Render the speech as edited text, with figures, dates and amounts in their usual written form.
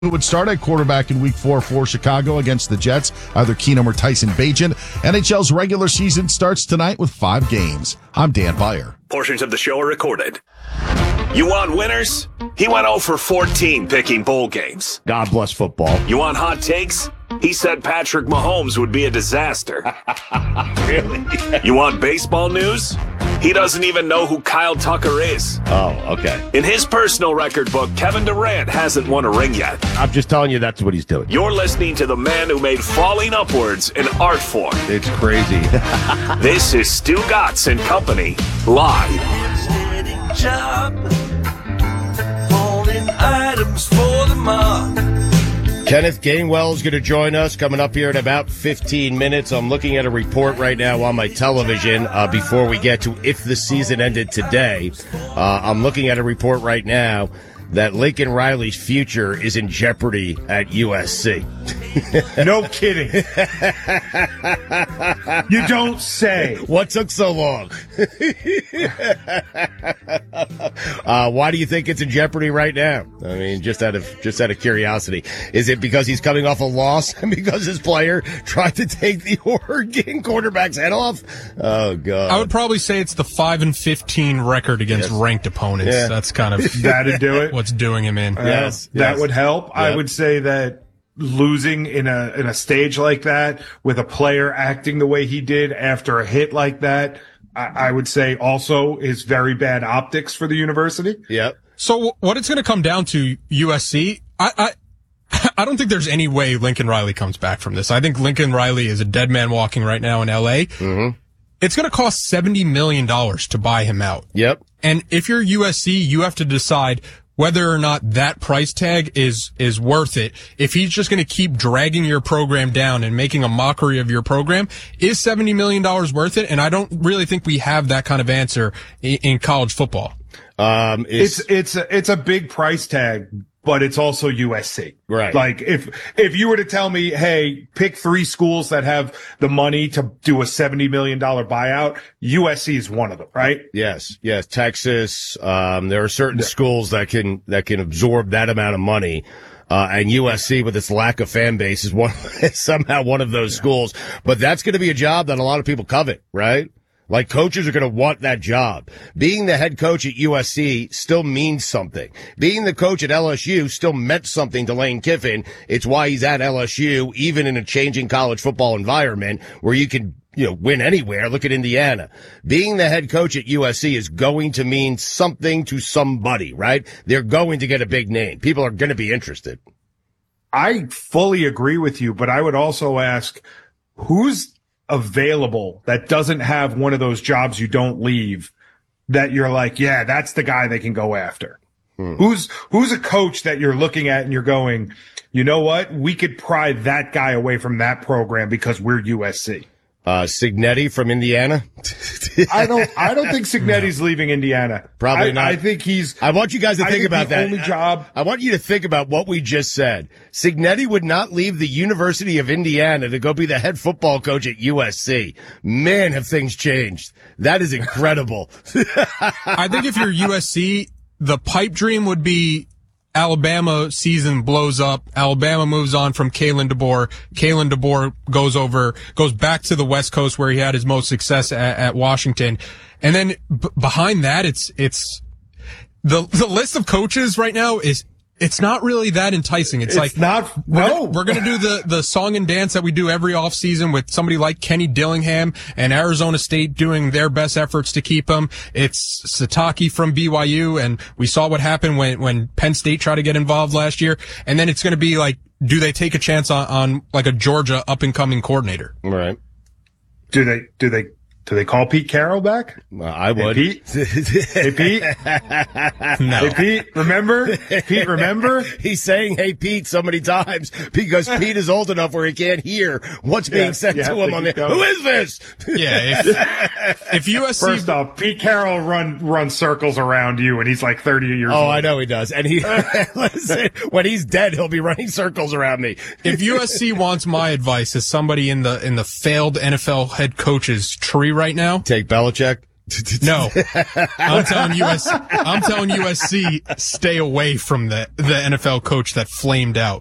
who would start at quarterback in Week 4 for Chicago against the Jets, either Keenum or Tyson Bagent. NHL's regular season starts tonight with 5 games. I'm Dan Beyer. Portions of the show are recorded. You want winners? He went 0 for 14 picking bowl games. God bless football. You want hot takes? He said Patrick Mahomes would be a disaster. Really? You want baseball news? He doesn't even know who Kyle Tucker is. Oh, okay. In his personal record book, Kevin Durant hasn't won a ring yet. I'm just telling you that's what he's doing. You're listening to the man who made falling upwards an art form. It's crazy. This is Stu Gatz and Company, live. Job, holding items for the mob. Kenneth Gainwell is going to join us coming up here in about 15 minutes. I'm looking at a report right now on my television before we get to if the season ended today. I'm looking at a report right now that Lincoln Riley's future is in jeopardy at USC. No kidding. You don't say. What took so long? Why do you think it's in jeopardy right now? I mean, just out of curiosity. Is it because he's coming off a loss and because his player tried to take the Oregon quarterback's head off? Oh, God. I would probably say it's the 5-15 record against ranked opponents. Yeah. That's kind of That'd do it. what's doing him in. That would help. Yep. I would say that losing in a stage like that with a player acting the way he did after a hit like that, I would say also is very bad optics for the university. Yep. So what it's going to come down to, USC, I don't think there's any way Lincoln Riley comes back from this. I think Lincoln Riley is a dead man walking right now in LA. Mm-hmm. It's going to cost $70 million to buy him out. Yep. And if you're USC, you have to decide whether or not that price tag is worth it. If he's just going to keep dragging your program down and making a mockery of your program, is $70 million worth it? And I don't really think we have that kind of answer in college football. It's a big price tag, but it's also USC. Right. Like if you were to tell me, hey, pick 3 schools that have the money to do a $70 million buyout, USC is one of them, right? Yes. Texas. There are certain schools that can absorb that amount of money. And USC with its lack of fan base is somehow one of those schools. But that's going to be a job that a lot of people covet, right? Like, coaches are going to want that job. Being the head coach at USC still means something. Being the coach at LSU still meant something to Lane Kiffin. It's why he's at LSU, even in a changing college football environment where you can, win anywhere. Look at Indiana. Being the head coach at USC is going to mean something to somebody, right? They're going to get a big name. People are going to be interested. I fully agree with you, but I would also ask, who's available that doesn't have one of those jobs you don't leave that you're like, yeah, that's the guy they can go after? Who's a coach that you're looking at and you're going, you know what? We could pry that guy away from that program because we're USC. Signetti from Indiana. I don't think Signetti's leaving Indiana. Probably not. I think I want you guys to think about that. Only job. I want you to think about what we just said. Signetti would not leave the University of Indiana to go be the head football coach at USC. Man, have things changed. That is incredible. I think if you're USC, the pipe dream would be Alabama season blows up. Alabama moves on from Kalen DeBoer. Kalen DeBoer goes back to the West Coast where he had his most success at Washington. And then behind that, it's the list of coaches right now it's not really that enticing. It's like, we're going to do the song and dance that we do every off season with somebody like Kenny Dillingham and Arizona State doing their best efforts to keep him. It's Sataki from BYU, and we saw what happened when Penn State tried to get involved last year. And then it's going to be like, do they take a chance on like a Georgia up and coming coordinator? Right. Do they call Pete Carroll back? I would. Hey, Pete? Hey, Pete? No. Hey, Pete, remember? Pete, remember? He's saying, hey, Pete, so many times because Pete is old enough where he can't hear what's being said to him on the, who is this? Yeah. If USC. First off, Pete Carroll runs circles around you and he's like 30 years old. Oh, I know he does. And listen, when he's dead, he'll be running circles around me. If USC wants my advice as somebody in the failed NFL head coaches tree right now, take Belichick. No, I'm telling USC, stay away from the NFL coach that flamed out.